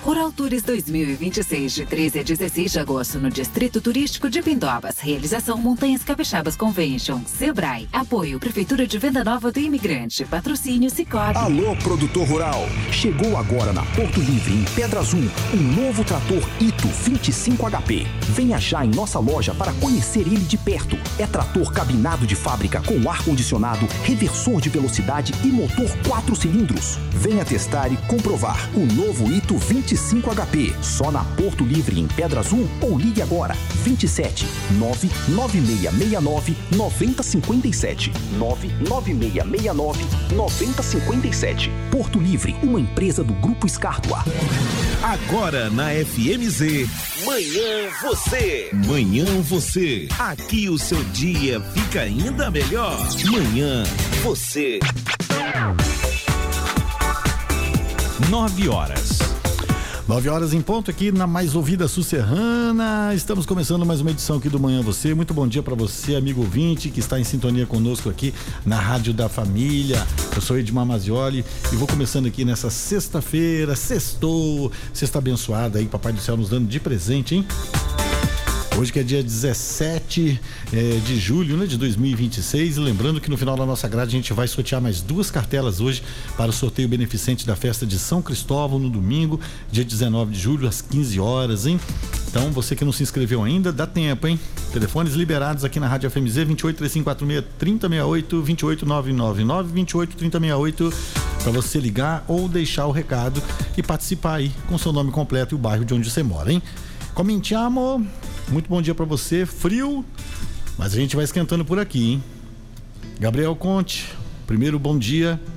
Rural Tours 2026, de 13 a 16 de agosto, no Distrito Turístico de Pindobas. Realização Montanhas Capixabas Convention. Sebrae. Apoio Prefeitura de Venda Nova do Imigrante. Patrocínio Sicoob. Alô, produtor rural. Chegou agora na Porto Livre, em Pedra Azul, um novo trator Ito 25 HP. Venha já em nossa loja para conhecer ele de perto. É trator cabinado de fábrica com ar-condicionado, reversor de velocidade e motor 4 cilindros. Venha testar e comprovar o novo Ito 25 HP. Só na Porto Livre, em Pedra Azul, ou ligue agora. 27 99669 9057. 99669 9057. Porto Livre, uma empresa do Grupo Escártua. Agora na FMZ, Manhã Você. Manhã Você. Aqui o seu dia fica ainda melhor. Manhã Você. 9 horas. 9 horas em ponto aqui na mais ouvida Sul Serrana. Estamos começando mais uma edição aqui do Manhã Você. Muito bom dia para você, amigo ouvinte, que está em sintonia conosco aqui na Rádio da Família. Eu sou Edmar Mazioli e vou começando aqui nessa sexta-feira, sextou, sexta abençoada aí, Papai do Céu nos dando de presente, hein? Hoje que é dia 17 de julho, né, de 2026, e lembrando que no final da nossa grade a gente vai sortear mais 2 cartelas hoje para o sorteio beneficente da festa de São Cristóvão no domingo, dia 19 de julho, às 15 horas, hein? Então, você que não se inscreveu ainda, dá tempo, hein? Telefones liberados aqui na Rádio FMZ, 283546-3068, 28999-283068, para você ligar ou deixar o recado e participar aí com seu nome completo e o bairro de onde você mora, hein? Comentiamo. Muito bom dia pra você, frio, mas a gente vai esquentando por aqui, hein? Gabriel Conte, primeiro bom dia.